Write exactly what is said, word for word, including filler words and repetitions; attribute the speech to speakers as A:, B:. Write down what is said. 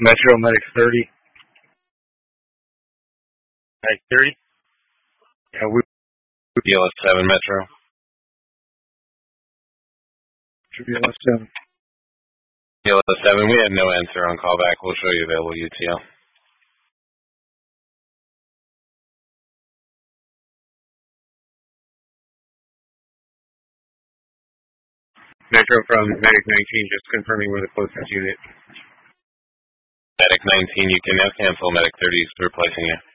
A: Metro Medic thirty. Medic thirty? Yeah, we...
B: B L S seven Metro.
A: B L S seven.
B: B L S seven, we have no answer on callback. We'll show you available U T L.
A: Metro from Medic nineteen, just confirming where the closest unit.
B: Medic nineteen, you can now cancel Medic thirty, replacing you.